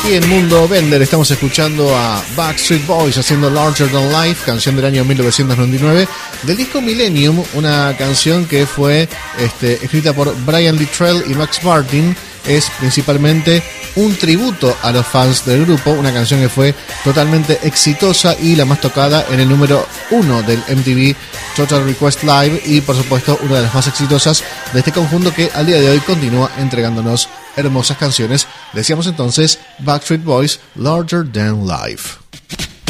Y en Mundo Bender estamos escuchando a Backstreet Boys haciendo Larger Than Life, canción del año 1999, del disco Millennium, una canción que fue escrita por Brian Littrell y Max Martin. Es principalmente un tributo a los fans del grupo, una canción que fue totalmente exitosa y la más tocada en el número 1 del MTV Total Request Live, y por supuesto una de las más exitosas de este conjunto que al día de hoy continúa entregándonos hermosas canciones. Decíamos entonces Backstreet Boys, Larger Than Life.